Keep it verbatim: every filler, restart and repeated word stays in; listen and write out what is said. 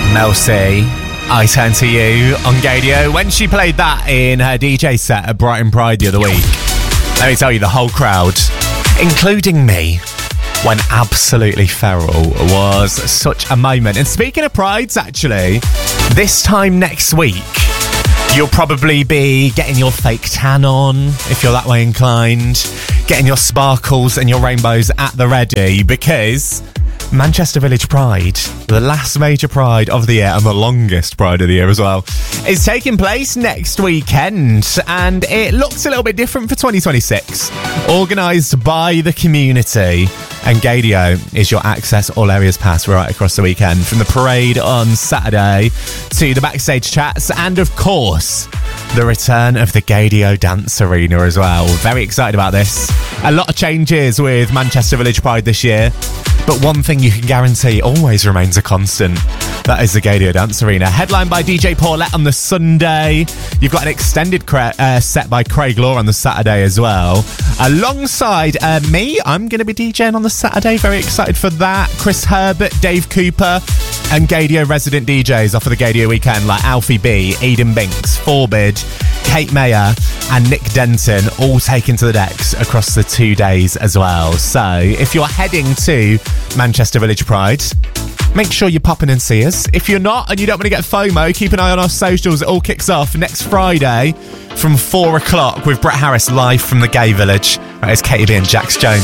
Mel C, I Turn to You on Gadio. When she played that in her D J set at Brighton Pride the other week, let me tell you, the whole crowd, including me, went absolutely feral. Was such a moment. And speaking of prides, actually, this time next week, you'll probably be getting your fake tan on, if you're that way inclined, getting your sparkles and your rainbows at the ready, because Manchester Village Pride, the last major Pride of the year and the longest Pride of the year as well, is taking place next weekend, and it looks a little bit different for twenty twenty-six. Organised by the community, and Gadio is your access all areas pass right across the weekend, from the parade on Saturday to the backstage chats, and of course the return of the Gadio Dance Arena as well. Very excited about this. A lot of changes with Manchester Village Pride this year, but one thing you can guarantee always remains a constant. That is the Gadio Dance Arena. Headlined by D J Paulette on the Sunday. You've got an extended cra- uh, set by Craig Law on the Saturday as well. Alongside uh, me, I'm going to be DJing on the Saturday. Very excited for that. Chris Herbert, Dave Cooper, and Gadio resident D Js off of the Gadio weekend like Alfie B, Eden Binks, Forbid, Kate Mayer and Nick Denton, all taken to the decks across the two days as well. So if you're heading to Manchester Village Pride, make sure you're popping and see us. If you're not and you don't want to get FOMO, keep an eye on our socials. It all kicks off next Friday from four o'clock with Brett Harris live from the Gay Village. Right, it's Katie B and Jax Jones.